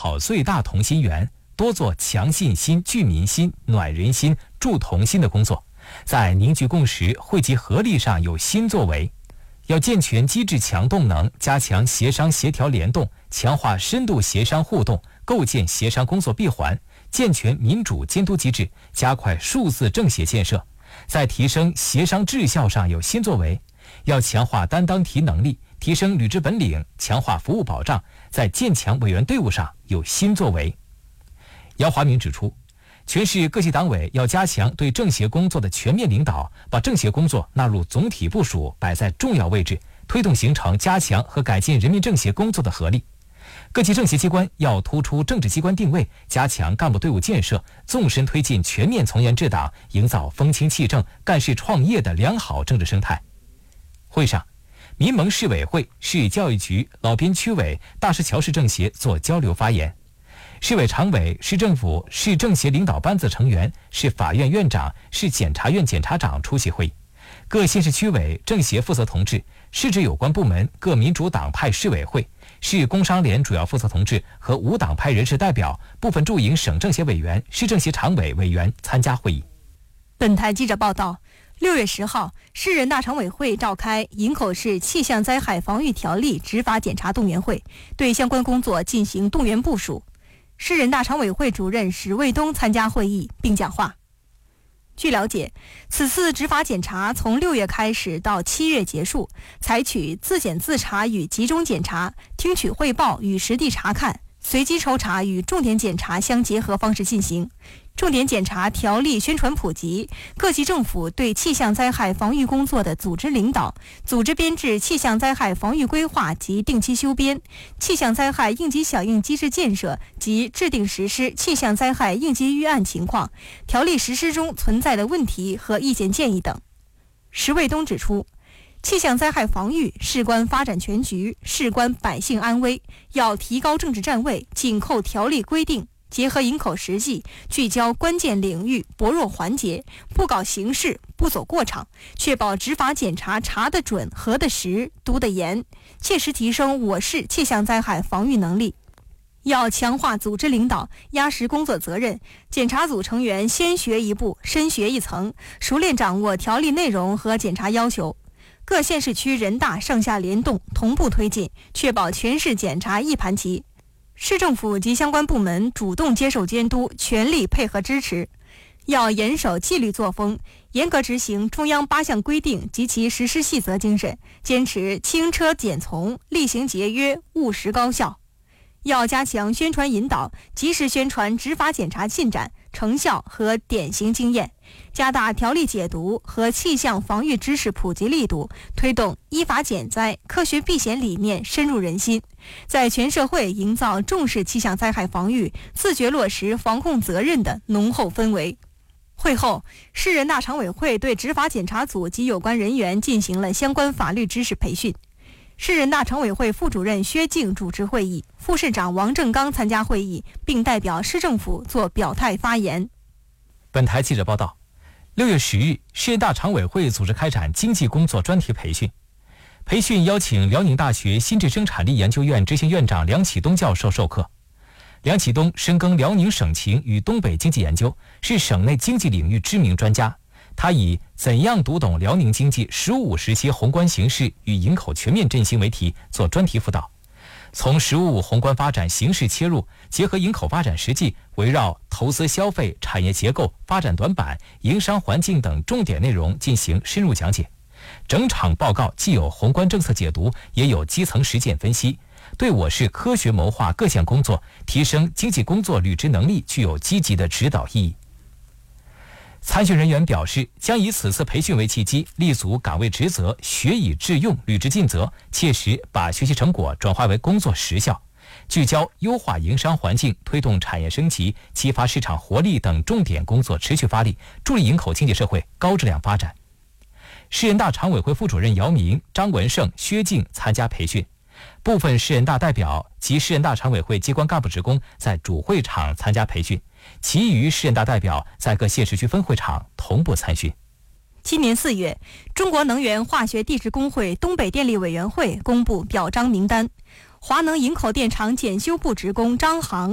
好最大同心圆，多做强信心、聚民心、暖人心、助同心的工作，在凝聚共识、汇集合力上有新作为。要健全机制强动能，加强协商协调联动，强化深度协商互动，构建协商工作闭环，健全民主监督机制，加快数字政协建设，在提升协商质效上有新作为。要强化担当题能力，提升履职本领，强化服务保障，在建强委员队伍上有新作为。姚华明指出，全市各级党委要加强对政协工作的全面领导，把政协工作纳入总体部署，摆在重要位置，推动形成加强和改进人民政协工作的合力。各级政协机关要突出政治机关定位，加强干部队伍建设，纵深推进全面从严治党，营造风清气正、干事创业的良好政治生态。会上，民盟市委会、市教育局、老边区委、大石桥市政协做交流发言。市委常委、市政府、市政协领导班子成员、市法院院长、市检察院检察长出席会议。各县市区委、政协负责同志、市直有关部门、各民主党派市委会、市工商联主要负责同志和无党派人士代表、部分驻营省政协委员、市政协常委委员参加会议。 本台记者报道，6月10号，市人大常委会召开营口市气象灾害防御条例执法检查动员会，对相关工作进行动员部署。市人大常委会主任史卫东参加会议并讲话。据了解，此次执法检查从6月开始到7月结束，采取自检自查与集中检查、听取汇报与实地查看、随机抽查与重点检查相结合方式进行。重点检查条例宣传普及，各级政府对气象灾害防御工作的组织领导，组织编制气象灾害防御规划及定期修编，气象灾害应急响应机制建设及制定实施气象灾害应急预案情况、条例实施中存在的问题和意见建议等。石卫东指出，气象灾害防御事关发展全局，事关百姓安危，要提高政治站位，紧扣条例规定，结合营口实际，聚焦关键领域、薄弱环节，不搞形式，不走过场，确保执法检查查得准、核得实、督得严，切实提升我市气象灾害防御能力。要强化组织领导，压实工作责任，检查组成员先学一步，深学一层，熟练掌握条例内容和检查要求。各县市区人大上下联动，同步推进，确保全市检查一盘棋。市政府及相关部门主动接受监督，全力配合支持。要严守纪律作风，严格执行中央8项规定及其实施细则精神，坚持轻车简从，厉行节约，务实高效。要加强宣传引导，及时宣传执法检查进展、成效和典型经验，加大条例解读和气象防御知识普及力度，推动依法减灾、科学避险理念深入人心，在全社会营造重视气象灾害防御、自觉落实防控责任的浓厚氛围。会后，市人大常委会对执法检查组及有关人员进行了相关法律知识培训。市人大常委会副主任薛静主持会议，副市长王正刚参加会议，并代表市政府作表态发言。 本台记者报道，6月10日，市人大常委会组织开展经济工作专题培训。培训邀请辽宁大学新质生产力研究院执行院长梁启东教授授课。梁启东深耕辽宁省情与东北经济研究，是省内经济领域知名专家。他以怎样读懂辽宁经济“15+5”时期宏观形势与营口全面振兴为题做专题辅导，从“15+5”宏观发展形势切入，结合营口发展实际，围绕投资消费、产业结构、发展短板、营商环境等重点内容进行深入讲解。整场报告既有宏观政策解读，也有基层实践分析，对我市科学谋划各项工作、提升经济工作履职能力具有积极的指导意义。参训人员表示，将以此次培训为契机，立足岗位职责，学以致用，履职尽责，切实把学习成果转化为工作实效，聚焦优化营商环境、推动产业升级、激发市场活力等重点工作持续发力，助力营口经济社会高质量发展。市人大常委会副主任姚明、张文胜、薛静参加培训，部分市人大代表及市人大常委会机关干部职工在主会场参加培训，其余市人大代表在各县市区分会场同步参训。 今年4月，中国能源化学地质工会东北电力委员会公布表彰名单，华能营口电厂检修部职工张航